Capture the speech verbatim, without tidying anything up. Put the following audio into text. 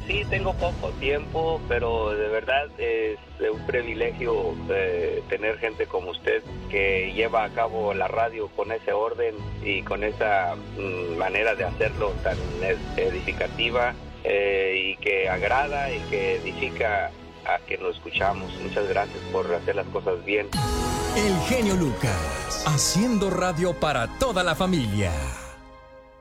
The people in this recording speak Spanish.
sí, tengo poco tiempo, pero de verdad es un privilegio eh, tener gente como usted que lleva a cabo la radio con ese orden y con esa mm, manera de hacerlo tan edificativa eh, y que agrada y que edifica a quien lo escuchamos. Muchas gracias por hacer las cosas bien. El genio Lucas, haciendo radio para toda la familia.